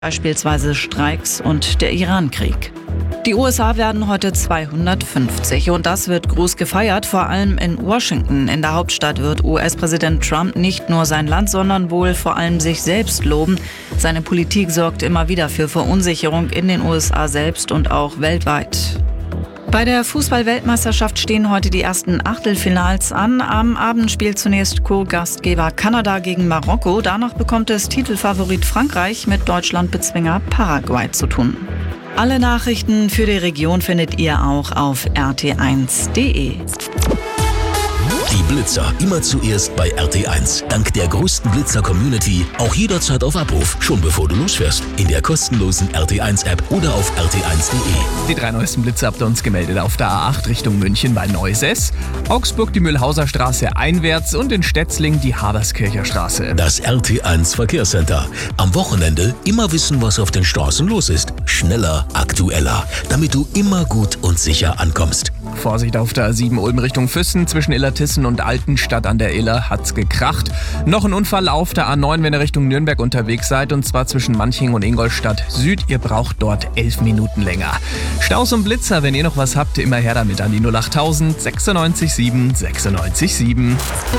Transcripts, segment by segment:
beispielsweise Streiks und der Iran-Krieg. Die USA werden heute 250 und das wird groß gefeiert, vor allem in Washington. In der Hauptstadt wird US-Präsident Trump nicht nur sein Land, sondern wohl vor allem sich selbst loben. Seine Politik sorgt immer wieder für Verunsicherung in den USA selbst und auch weltweit. Bei der Fußball-Weltmeisterschaft stehen heute die ersten Achtelfinals an. Am Abend spielt zunächst Co-Gastgeber Kanada gegen Marokko. Danach bekommt es Titelfavorit Frankreich mit Deutschlandbezwinger Paraguay zu tun. Alle Nachrichten für die Region findet ihr auch auf rt1.de. Die Blitzer immer zuerst bei RT1. Dank der größten Blitzer-Community auch jederzeit auf Abruf, schon bevor du losfährst. In der kostenlosen RT1-App oder auf rt1.de. Die 3 neuesten Blitze habt ihr uns gemeldet auf der A8 Richtung München bei Neuses, Augsburg die Mühlhauser Straße einwärts und in Stetzling die Haberskircher Straße. Das RT1 Verkehrscenter. Am Wochenende immer wissen, was auf den Straßen los ist. Schneller, aktueller, damit du immer gut und sicher ankommst. Vorsicht auf der A7 Ulm Richtung Füssen zwischen Illertissen und Altenstadt an der Iller hat's gekracht. Noch ein Unfall auf der A9, wenn ihr Richtung Nürnberg unterwegs seid, und zwar zwischen Manching und Ingolstadt Süd. Ihr braucht dort 11 Minuten länger. Staus und Blitzer, wenn ihr noch was habt, immer her damit an die 08000 96 7 96 7.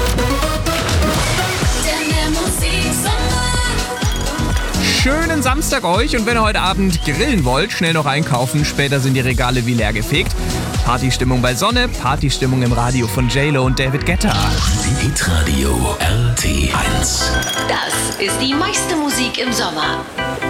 Schönen Samstag euch, und wenn ihr heute Abend grillen wollt, schnell noch einkaufen, später sind die Regale wie leer gefegt. Partystimmung bei Sonne, Partystimmung im Radio von J-Lo und David Guetta. Hitradio RT1. Das ist die meiste Musik im Sommer.